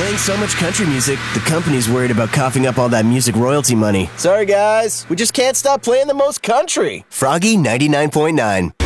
playing so much country music, the company's worried about coughing up all that music royalty money. Sorry guys, we just can't stop playing the most country. Froggy 99.9.